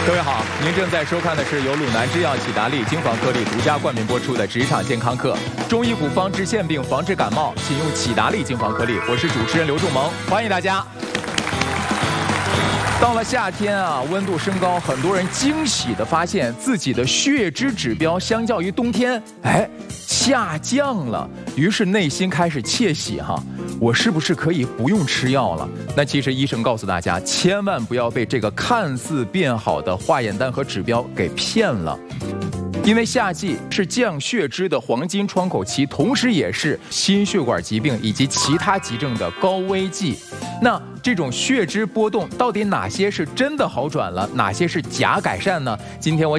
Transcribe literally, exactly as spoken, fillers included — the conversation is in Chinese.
各位好，您正在收看的是由鲁南制药、喜达利、金防颗粒独家冠名播出的职场健康课。中医古方治腺病、防治感冒，请用喜达利金防颗粒。我是主持人刘仲萌，欢迎大家。到了夏天啊，温度升高，很多人惊喜地发现自己的血脂指标相较于冬天，哎，下降了。于是内心开始窃喜哈，我是不是可以不用吃药了？那其实医生告诉大家，千万不要被这个看似变好的化验单和指标给骗了。因为夏季是降血脂的黄金窗口期，同时也是心血管疾病以及其他急症的高危季。那这种血脂波动到底哪些是真的好转了，哪些是假改善呢？今天我